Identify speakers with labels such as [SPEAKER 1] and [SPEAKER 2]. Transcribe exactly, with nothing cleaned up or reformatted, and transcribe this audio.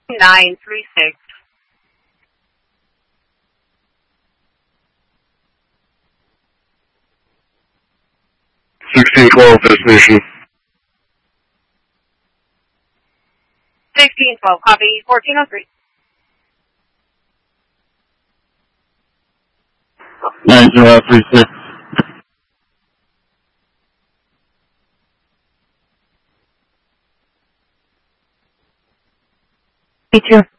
[SPEAKER 1] nine three six.
[SPEAKER 2] sixteen twelve destination.
[SPEAKER 1] sixteen twelve, copy, fourteen oh three.
[SPEAKER 2] nine zero three six.
[SPEAKER 3] Me too.